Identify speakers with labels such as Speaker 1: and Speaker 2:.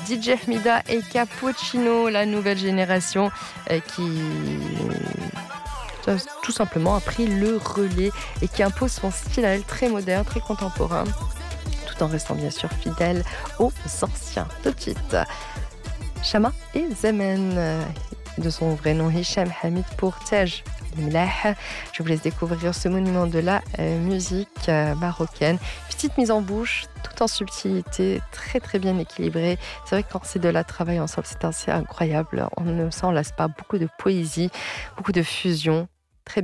Speaker 1: DJ Hamida et Cappuccino, la nouvelle génération qui tout simplement a pris le relais et qui impose son style à elle très moderne, très contemporain, tout en restant bien sûr fidèle aux anciens. Tout de suite, Chama et Zemen, de son vrai nom Hicham Hamid pour Tej Mlah. Je vous laisse découvrir ce monument de la musique marocaine. Petite mise en bouche, tout en subtilité, très très bien équilibrée. C'est vrai que quand c'est de la travail ensemble, c'est assez incroyable. On ne s'en lasse pas. Beaucoup de poésie, beaucoup de fusion.